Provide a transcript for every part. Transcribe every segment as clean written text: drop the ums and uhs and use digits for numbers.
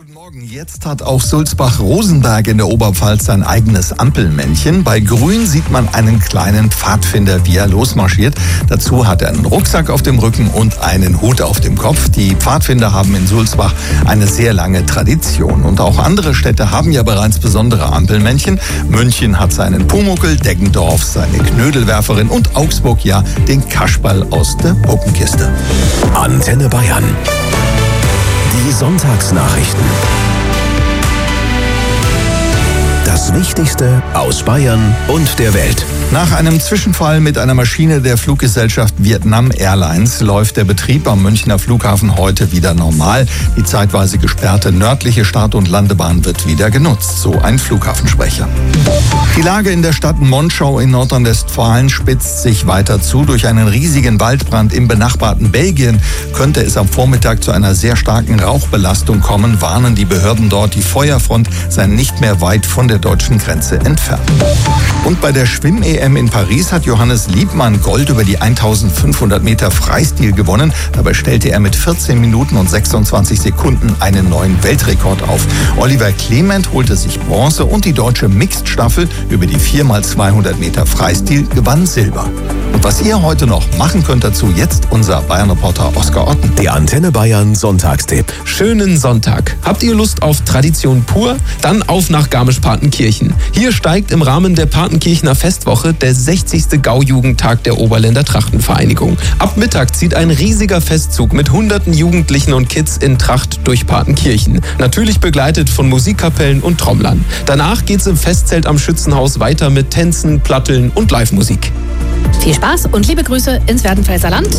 Guten Morgen. Jetzt hat auch Sulzbach-Rosenberg in der Oberpfalz sein eigenes Ampelmännchen. Bei Grün sieht man einen kleinen Pfadfinder, wie er losmarschiert. Dazu hat er einen Rucksack auf dem Rücken und einen Hut auf dem Kopf. Die Pfadfinder haben in Sulzbach eine sehr lange Tradition. Und auch andere Städte haben ja bereits besondere Ampelmännchen. München hat seinen Pumuckl, Deggendorf seine Knödelwerferin und Augsburg ja den Kasperl aus der Puppenkiste. Antenne Bayern. Die Sonntagsnachrichten. Das Wichtigste aus Bayern und der Welt. Nach einem Zwischenfall mit einer Maschine der Fluggesellschaft Vietnam Airlines läuft der Betrieb am Münchner Flughafen heute wieder normal. Die zeitweise gesperrte nördliche Start- und Landebahn wird wieder genutzt, so ein Flughafensprecher. Die Lage in der Stadt Monschau in Nordrhein-Westfalen spitzt sich weiter zu. Durch einen riesigen Waldbrand im benachbarten Belgien könnte es am Vormittag zu einer sehr starken Rauchbelastung kommen, warnen die Behörden dort. Die Feuerfront sei nicht mehr weit von der deutschen Grenze entfernt. Und bei der Schwimm-EM in Paris hat Johannes Liebmann Gold über die 1500 Meter Freistil gewonnen. Dabei stellte er mit 14 Minuten und 26 Sekunden einen neuen Weltrekord auf. Oliver Clement holte sich Bronze und die deutsche Mixed-Staffel über die 4x200 Meter Freistil gewann Silber. Und was ihr heute noch machen könnt dazu, jetzt unser Bayern-Reporter Oskar Otten. Der Antenne Bayern Sonntagstipp. Schönen Sonntag. Habt ihr Lust auf Tradition pur? Dann auf nach Garmisch-Partenkirchen. Hier steigt im Rahmen der Partenkirchener Festwoche der 60. Gaujugendtag der Oberländer Trachtenvereinigung. Ab Mittag zieht ein riesiger Festzug mit hunderten Jugendlichen und Kids in Tracht durch Partenkirchen. Natürlich begleitet von Musikkapellen und Trommlern. Danach geht's im Festzelt am Schützenhaus weiter mit Tänzen, Platteln und Live-Musik. Viel Spaß und liebe Grüße ins Werdenfelser Land.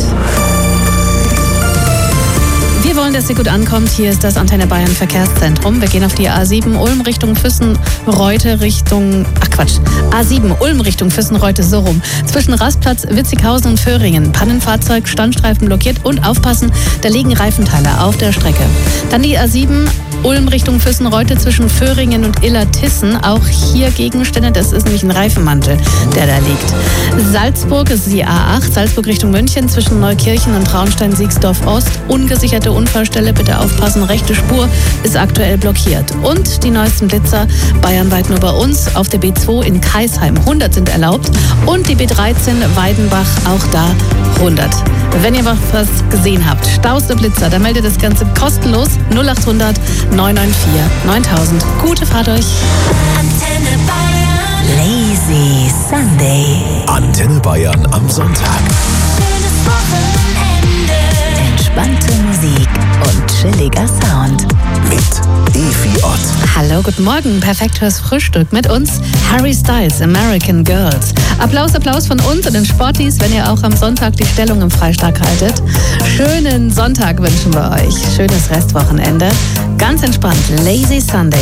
Wir wollen, dass ihr gut ankommt. Hier ist das Antenne Bayern Verkehrszentrum. Wir gehen auf die A7 Ulm Richtung Füssen-Reute A7 Ulm Richtung Füssen-Reute so rum. Zwischen Rastplatz, Witzighausen und Föhringen. Pannenfahrzeug, Standstreifen blockiert und aufpassen, da liegen Reifenteile auf der Strecke. Dann die A7 Ulm Richtung Füssen-Reute zwischen Föhringen und Illertissen. Auch hier Gegenstände, das ist nämlich ein Reifenmantel, der da liegt. Salzburg ist die A8, Salzburg Richtung München zwischen Neukirchen und Traunstein-Siegsdorf-Ost. Ungesicherte Unfallstelle, bitte aufpassen, rechte Spur ist aktuell blockiert. Und die neuesten Blitzer bayernweit nur bei uns auf der B2 in Kaisheim. 100 sind erlaubt und die B13 Weidenbach, auch da 100. Wenn ihr was gesehen habt, Staus der Blitzer, dann meldet das Ganze kostenlos 0800 994 9000. Gute Fahrt euch. Antenne Bayern. Lazy Sunday. Antenne Bayern am Sonntag. Schönes Wochenende. Entspannte Musik und chilliger Sound. Mit Evi Ott. Hallo, guten Morgen. Perfekt fürs Frühstück. Mit uns Harry Styles, American Girls. Applaus von uns und den Sportis, wenn ihr auch am Sonntag die Stellung im Freistag haltet. Schönen Sonntag wünschen wir euch. Schönes Restwochenende. Ganz entspannt. Lazy Sunday.